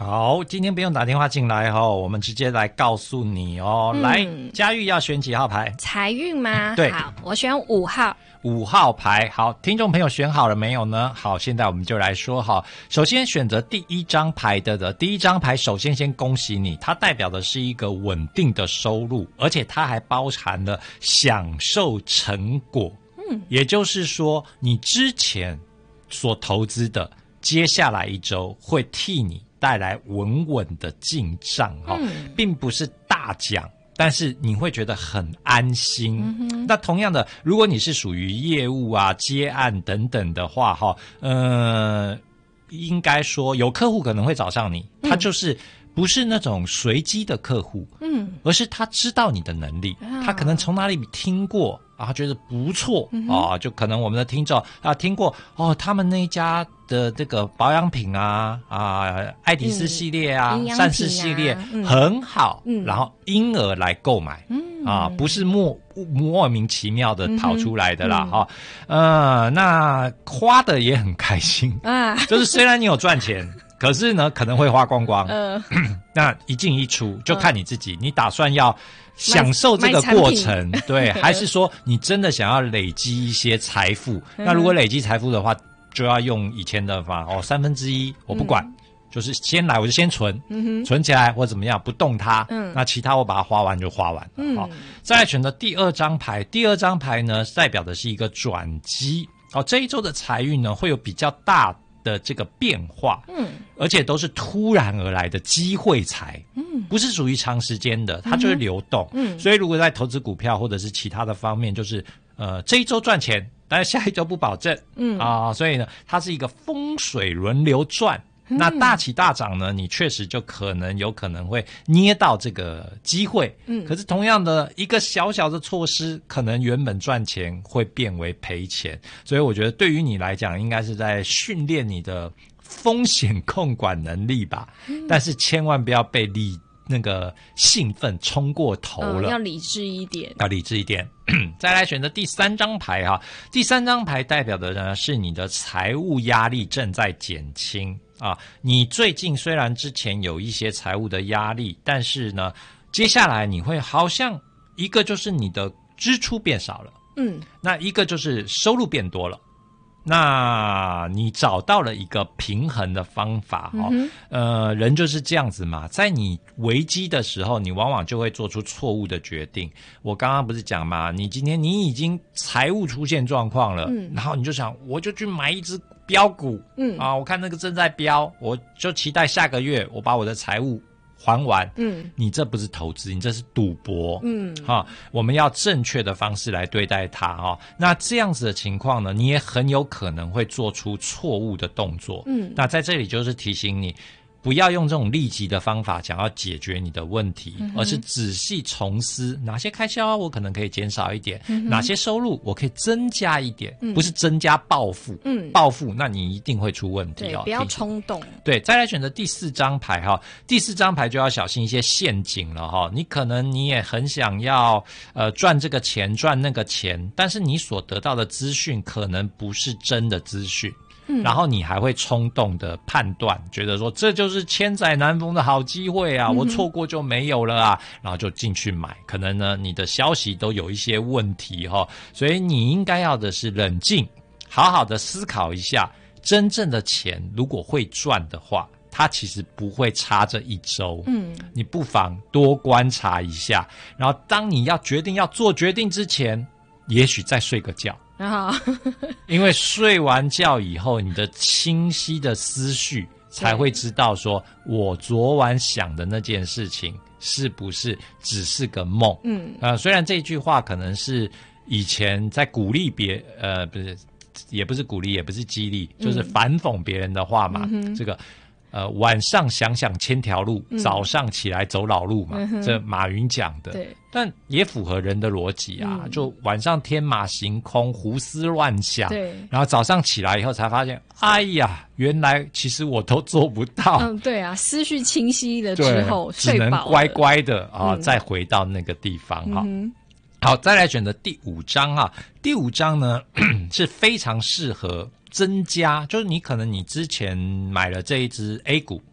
好，今天不用打电话进来哦，我们直接来告诉你哦。来，佳玉要选几号牌？ 财运吗？ 对， 好，我选5号。 5号牌，好，听众朋友选好了没有呢？好，现在我们就来说哈。首先选择第一张牌的第一张牌，首先先恭喜你，它代表的是一个稳定的收入，而且它还包含了享受成果。也就是说，你之前所投资的，接下来一周会替你带来稳稳的进账哈，并不是大奖。但是你会觉得很安心。那同样的，如果你是属于业务啊、接案等等的话，应该说有客户可能会找上你，他就是不是那种随机的客户，而是他知道你的能力，他可能从哪里听过啊，觉得不错啊，就可能我们的听众啊听过哦，他们那一家的这个保养品啊爱迪斯系列啊、善事系列很好，然后因而来购买啊，不是莫名其妙的跑出来的啦哈。那花的也很开心啊，就是虽然你有赚钱。可是呢，可能会花光光。那一进一出就看你自己，你打算要享受这个过程，对，还是说你真的想要累积一些财富？那如果累积财富的话，就要用以前的法1/3，我不管，就是先来我就先存，存起来或怎么样不动它，那其他我把它花完就花完了。好，再来选择第二张牌，第二张牌呢代表的是一个转机。好，这一周的财运呢会有比较大的这个变化，而且都是突然而来的机会财，不是属于长时间的，它就会流动，所以如果在投资股票或者是其他的方面，就是这一周赚钱，但是下一周不保证，所以呢，它是一个风水轮流转。那大起大涨呢，你确实就有可能会捏到这个机会，可是同样的一个小小的措施，可能原本赚钱会变为赔钱，所以我觉得对于你来讲，应该是在训练你的风险控管能力吧，但是千万不要被那个兴奋冲过头了， 要理智一点， 再来选择第三张牌哈，第三张牌代表的呢是你的财务压力正在减轻啊。你最近虽然之前有一些财务的压力，但是呢，接下来你会好像一个就是你的支出变少了，那一个就是收入变多了。那你找到了一个平衡的方法人就是这样子嘛，在你危机的时候，你往往就会做出错误的决定。我刚刚不是讲嘛，你今天你已经财务出现状况了，然后你就想我就去买一只标股，我看那个正在飙，我就期待下个月我把我的财务还完，你这不是投资，你这是赌博，我们要正确的方式来对待它那这样子的情况呢，你也很有可能会做出错误的动作，那在这里就是提醒你，不要用这种立即的方法想要解决你的问题，而是仔细重思哪些开销我可能可以减少一点，哪些收入我可以增加一点，不是增加报复，报复那你一定会出问题不要冲动。 对，再来选择第四张牌第四张牌就要小心一些陷阱了你可能你也很想要赚这个钱赚那个钱，但是你所得到的资讯可能不是真的资讯。然后你还会冲动的判断，觉得说这就是千载难逢的好机会啊，我错过就没有了啊，然后就进去买，可能呢你的消息都有一些问题所以你应该要的是冷静，好好的思考一下，真正的钱如果会赚的话，它其实不会差这一周，你不妨多观察一下，然后当你要做决定之前，也许再睡个觉。因为睡完觉以后，你的清晰的思绪才会知道说我昨晚想的那件事情是不是只是个梦。虽然这句话可能是以前在鼓励也不是鼓励，也不是激励，就是反讽别人的话嘛。这个晚上想想千条路，早上起来走老路嘛，这马云讲的。对，但也符合人的逻辑啊。就晚上天马行空，胡思乱想，对，然后早上起来以后才发现，哎呀，原来其实我都做不到。 对啊，思绪清晰了之后， 只能乖乖的再回到那个地方好，再来选择第五章第五章呢是非常适合增加，就是你可能你之前买了这一支 A 股，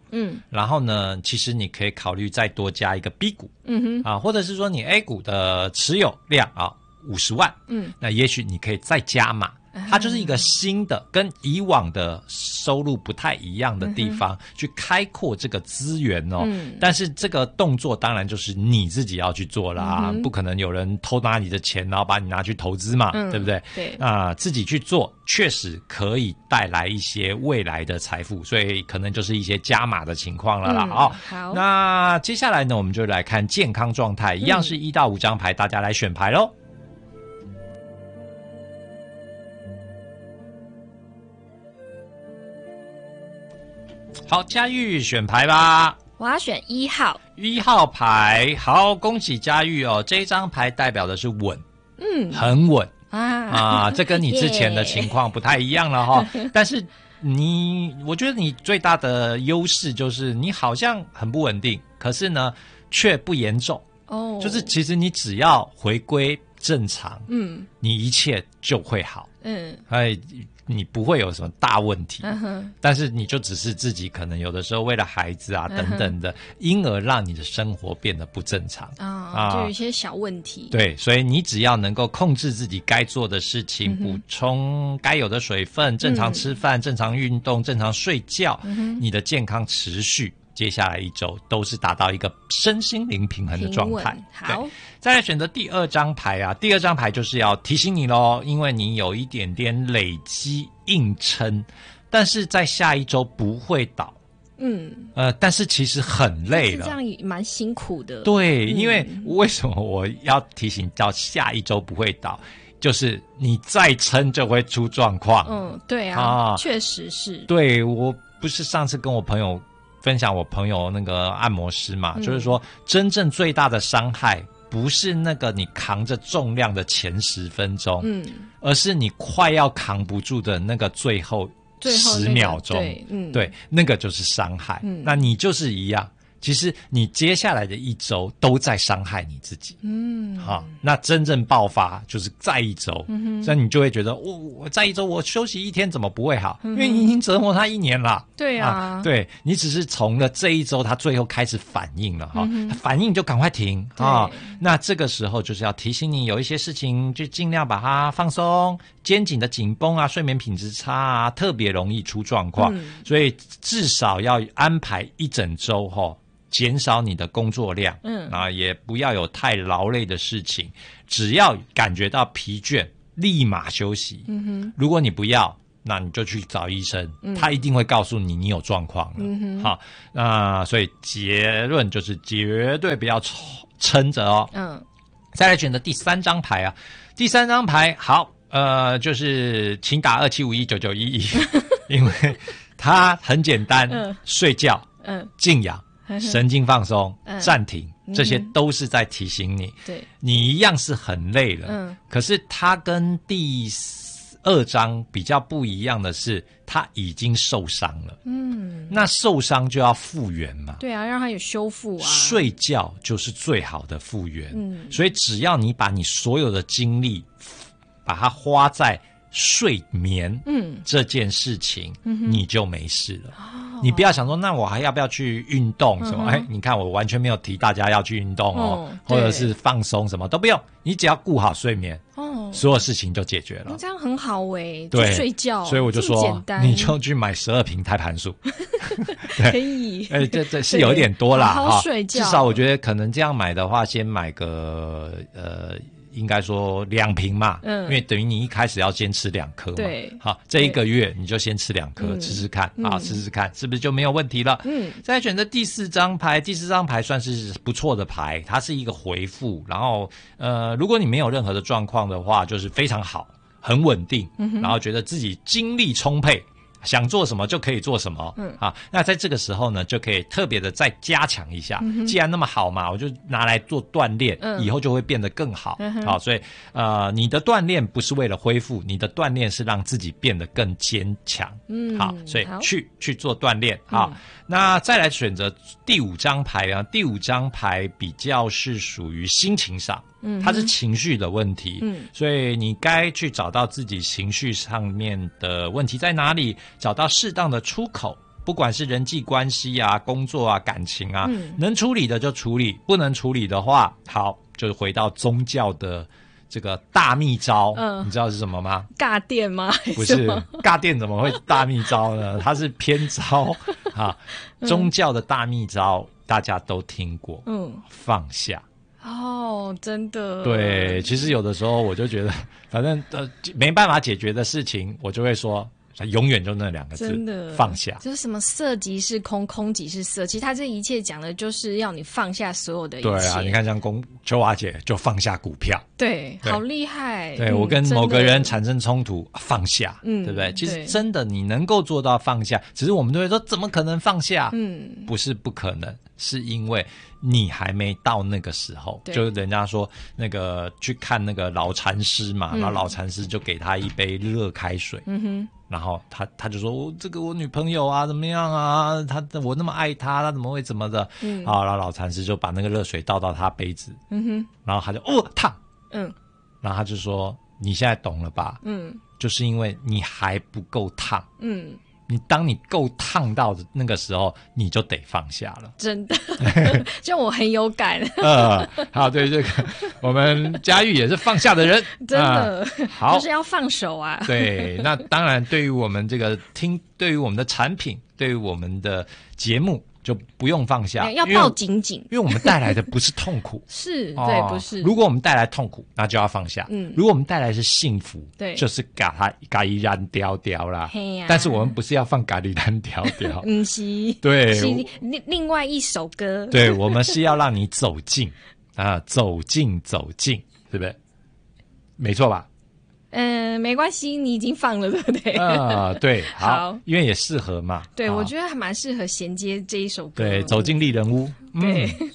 然后呢，其实你可以考虑再多加一个 B 股，或者是说你 A 股的持有量50万，那也许你可以再加码。它就是一个新的跟以往的收入不太一样的地方，去开阔这个资源但是这个动作当然就是你自己要去做啦，不可能有人偷拿你的钱然后把你拿去投资嘛，对不对？ 对， 自己去做确实可以带来一些未来的财富，所以可能就是一些加码的情况了啦。 好， 那接下来呢，我们就来看健康状态，一样是1到5张牌，大家来选牌咯。好，佳玉选牌吧。 我要选1号。 1号牌，好，恭喜佳玉哦！这一张牌代表的是稳，很稳这跟你之前的情况不太一样了哈。但是我觉得你最大的优势就是你好像很不稳定，可是呢却不严重就是其实你只要回归正常，你一切就会好，你不会有什么大问题，但是你就只是自己可能有的时候为了孩子等等的，因而让你的生活变得不正常就有一些小问题。 对，所以你只要能够控制自己该做的事情，补充该有的水分，正常吃饭，正常运动，正常睡觉，你的健康持续。接下来1周都是达到一个身心灵平衡的状态。 好， 再来选择第2张牌第2张牌就是要提醒你咯，因为你有一点点累积硬撑，但是在下1周不会倒。但是其实很累了， 这样也蛮辛苦的。 对，因为为什么我要提醒到下1周不会倒？就是你再撑就会出状况。 对确实是。 对，我不是上次跟我朋友分享我朋友那个按摩师嘛，就是说真正最大的伤害不是那个你扛着重量的前10分钟，而是你快要扛不住的那个最后10秒钟，对，那个就是伤害。那你就是一样，其实你接下来的1周都在伤害你自己。那真正爆发就是再1周，所以你就会觉得我再1周我休息1天怎么不会好？因为你已经折磨他1年了。 对对，你只是从了这1周他最后开始反应了反应就赶快停那这个时候就是要提醒你，有一些事情就尽量把它放松，肩颈的紧绷睡眠品质差特别容易出状况，所以至少要安排1整周减少你的工作量，也不要有太劳累的事情，只要感觉到疲倦，立马休息。如果你不要，那你就去找医生，他一定会告诉你你有状况了。好，那所以结论就是绝对不要撑着再来选择第3张牌第3张牌好，就是请打27519911，因为它很简单，睡觉，静养。神经放松，暂停，这些都是在提醒你，你一样是很累了，可是它跟第2章比较不一样的是，它已经受伤了，那受伤就要复原嘛， 对啊，让它有修复睡觉就是最好的复原，所以只要你把你所有的精力把它花在睡眠这件事情，你就没事了。你不要想说那我还要不要去运动什么你看我完全没有提大家要去运动或者是放松，什么都不用，你只要顾好睡眠所有事情就解决了。 这样很好对， 就睡觉， 所以我就说你就去买12瓶胎盘素可以这是有点多啦， 好好睡觉， 至少我觉得可能这样买的话，先买个应该说2瓶嘛，因为等于你一开始要先吃2颗嘛。 对， 好，这1个月你就先吃2颗，吃吃看吃吃看，是不是就没有问题了？再选择第4张牌，第4张牌算是不错的牌，它是一个回复，然后如果你没有任何的状况的话，就是非常好，很稳定，然后觉得自己精力充沛。想做什么就可以做什么，那在这个时候呢，就可以特别的再加强一下。既然那么好嘛，我就拿来做锻炼，以后就会变得更好。好，所以你的锻炼不是为了恢复，你的锻炼是让自己变得更坚强。好，所以去做锻炼。好，那再来选择第5张牌第5张牌比较是属于心情上。它是情绪的问题，所以你该去找到自己情绪上面的问题在哪里，找到适当的出口， 不管是人际关系啊、工作啊、感情啊，能处理的就处理，不能处理的话，好，就是回到宗教的这个大秘招，你知道是什么吗？ 尬电吗？ 不是，尬电怎么会大秘招呢？它是偏招啊，宗教的大秘招大家都听过，放下。 哦，真的。 对，其实有的时候我就觉得，反正没办法解决的事情，我就会说，永远就那2个字， 真的放下。 就是什么色即是空，空即是色，其实他这一切讲的就是要你放下所有的一切。 对啊，你看像秋华姐就放下股票， 对，好厉害。 对，我跟某个人产生冲突，放下，对不对？其实真的你能够做到放下，只是我们都会说怎么可能放下？不是不可能，是因为你还没到那个时候。就人家说那个去看那个老禅师嘛，然后老禅师就给他一杯热开水，然后他就说这个我女朋友啊怎么样啊，我那么爱她，她怎么会怎么的？好，然后老禅师就把那个热水倒到他杯子，然后他就烫，然后他就说你现在懂了吧？就是因为你还不够烫，当你够烫到的那个时候，你就得放下了。 真的，就我很有感。 好，对这个，我们嘉玉也是放下的人， 真的， 好， 就是要放手啊。 对，那当然，对于我们这个对于我们的产品，对于我们的节目，就不用放下， 要抱紧紧， 因为我们带来的不是痛苦， 是对，不是。 如果我们带来痛苦，那就要放下。如果我们带来是幸福， 对， 就是咖喱然雕雕啦。但是我们不是要放咖喱然雕雕， 是， 对， 是另外一首歌。 对，我们是要让你走近啊，走近，对不对？没错吧？ 没关系，你已经放了，对不对？ 对，好，因为也适合嘛。 对，我觉得还蛮适合衔接这一首歌。 对，走进丽人屋。 对，